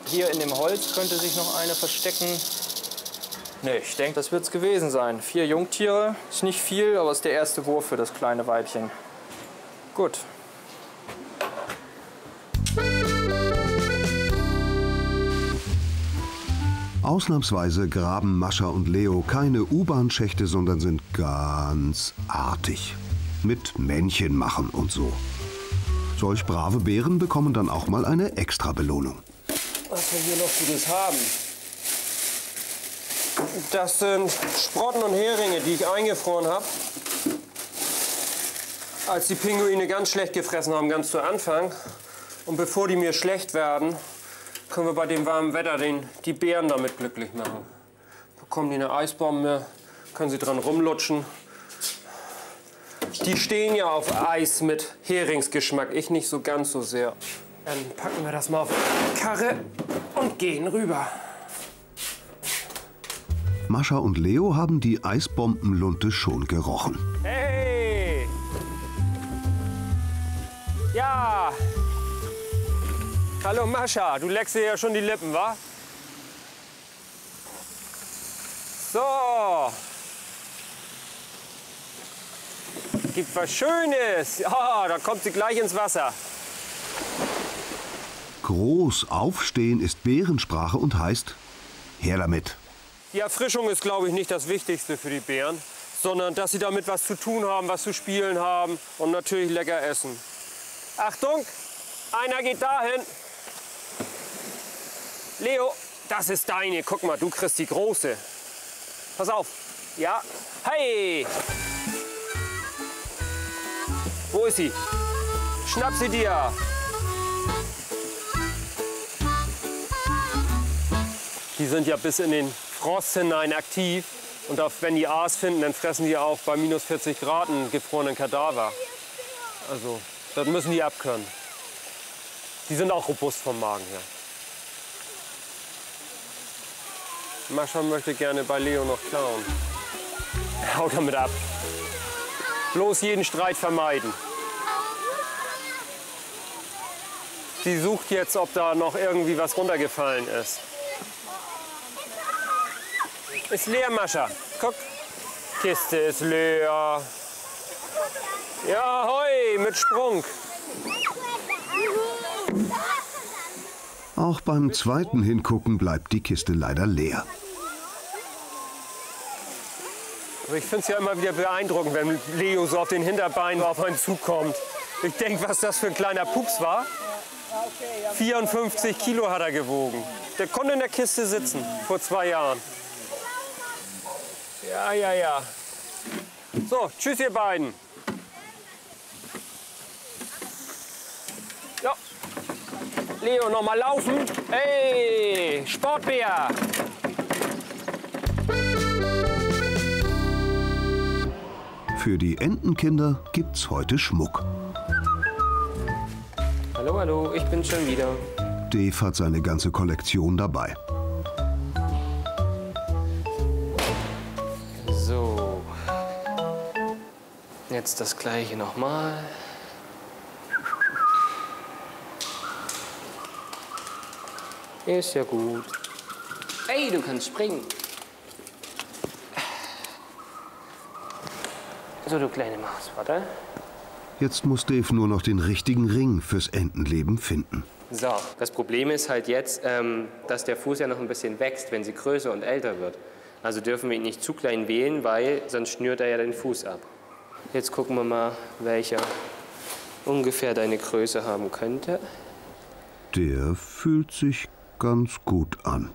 Hier in dem Holz könnte sich noch eine verstecken. Ne, ich denke, das wird es gewesen sein. 4 Jungtiere, ist nicht viel, aber ist der erste Wurf für das kleine Weibchen. Gut. Ausnahmsweise graben Mascha und Leo keine U-Bahn-Schächte, sondern sind ganz artig. Mit Männchen machen und so. Solch brave Bären bekommen dann auch mal eine Extra-Belohnung. Was wir hier noch Gutes haben. Das sind Sprotten und Heringe, die ich eingefroren habe. Als die Pinguine ganz schlecht gefressen haben, ganz zu Anfang. Und bevor die mir schlecht werden, können wir bei dem warmen Wetter die Bären damit glücklich machen. Bekommen die eine Eisbombe, können sie dran rumlutschen. Die stehen ja auf Eis mit Heringsgeschmack, ich nicht so ganz so sehr. Dann packen wir das mal auf die Karre und gehen rüber. Mascha und Leo haben die Eisbombenlunte schon gerochen. Hey! Ja! Hallo Mascha, du leckst dir ja schon die Lippen, wa? So! Gibt was Schönes! Ja, da kommt sie gleich ins Wasser. Groß aufstehen ist Bärensprache und heißt, her damit. Die Erfrischung ist, glaube ich, nicht das Wichtigste für die Bären, sondern dass sie damit was zu tun haben, was zu spielen haben und natürlich lecker essen. Achtung, einer geht dahin. Leo, das ist deine. Guck mal, du kriegst die große. Pass auf. Ja. Hey! Wo ist sie? Schnapp sie dir. Die sind ja bis in den Frost hinein aktiv. Und wenn die Aas finden, dann fressen die auch bei minus 40 Grad einen gefrorenen Kadaver. Also, das müssen die abkönnen. Die sind auch robust vom Magen her. Mascha möchte gerne bei Leo noch klauen. Hau damit ab. Bloß jeden Streit vermeiden. Sie sucht jetzt, ob da noch irgendwie was runtergefallen ist. Ist leer, Mascha. Guck. Kiste ist leer. Ja, hoi, mit Sprung. Auch beim zweiten Hingucken bleibt die Kiste leider leer. Also ich finde es ja immer wieder beeindruckend, wenn Leo so auf den Hinterbeinen auf einen zukommt. Ich denke, was das für ein kleiner Pups war. 54 Kilo hat er gewogen. Der konnte in der Kiste sitzen, vor 2 Jahren. Ja, ja, ja. So, tschüss ihr beiden. Ja. Leo, noch mal laufen. Hey, Sportbär. Für die Entenkinder gibt's heute Schmuck. Hallo, hallo, ich bin schon wieder. Dave hat seine ganze Kollektion dabei. So. Jetzt das gleiche nochmal. Ist ja gut. Ey, du kannst springen. So, du kleine Maus, warte. Jetzt muss Dave nur noch den richtigen Ring fürs Entenleben finden. So, das Problem ist halt jetzt, dass der Fuß ja noch ein bisschen wächst, wenn sie größer und älter wird. Also dürfen wir ihn nicht zu klein wählen, weil sonst schnürt er ja den Fuß ab. Jetzt gucken wir mal, welcher ungefähr deine Größe haben könnte. Der fühlt sich ganz gut an.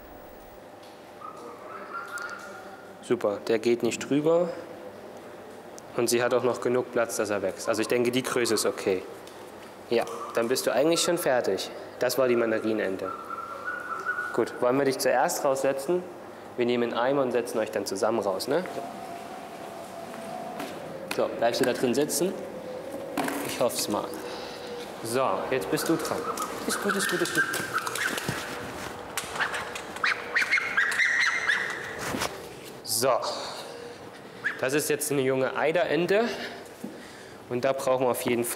Super, der geht nicht drüber. Und sie hat auch noch genug Platz, dass er wächst. Also ich denke, die Größe ist okay. Ja, dann bist du eigentlich schon fertig. Das war die Mandarinente. Gut, wollen wir dich zuerst raussetzen? Wir nehmen einen Eimer und setzen euch dann zusammen raus, ne? So, bleibst du da drin sitzen? Ich hoffe es mal. So, jetzt bist du dran. Ist gut, ist gut, ist gut. So. Das ist jetzt eine junge Eiderente und da brauchen wir auf jeden Fall